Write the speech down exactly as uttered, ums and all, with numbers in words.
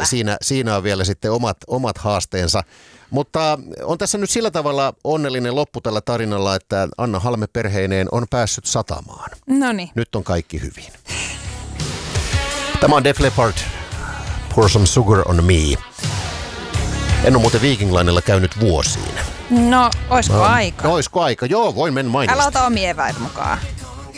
siinä, siinä on vielä sitten omat, omat haasteensa. Mutta on tässä nyt sillä tavalla onnellinen loppu tällä tarinalla, että Anna Halme perheineen on päässyt satamaan. Noniin. Nyt on kaikki hyvin. Tämä on Def Leppard, Pour Some Sugar on Me. En ole muuten Viking Linella käynyt vuosiin. No, oisko no, aika? No, oisko aika? Joo, voin mennä mainostaa. Älä ota omia eväitä mukaan.